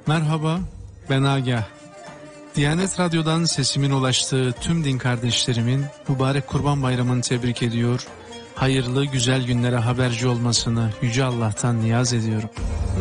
Merhaba, ben Agah. Diyanet Radyo'dan sesimin ulaştığı tüm din kardeşlerimin mübarek Kurban Bayramı'nı tebrik ediyor. Hayırlı, güzel günlere haberci olmasını Yüce Allah'tan niyaz ediyorum.